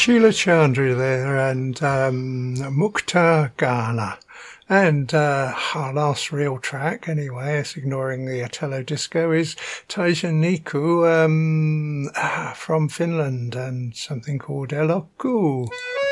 Sheila Chandra there and Mukta Ghana. And our last real track, anyway, it's ignoring the Italo disco, is Taija Niku from Finland and something called Elokku.